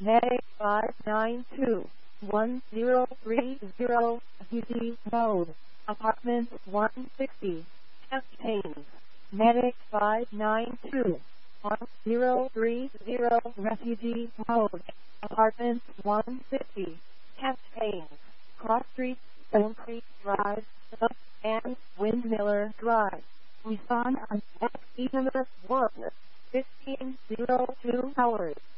Medic 592-1030, Refugee Mode, Apartment 160, Test Panes. Medic 592-1030, Refugee Mode, Apartment 160, Test Panes. Cross Street, Stone Creek Drive, and Windmiller Drive. Respond on X 1, 1502 hours.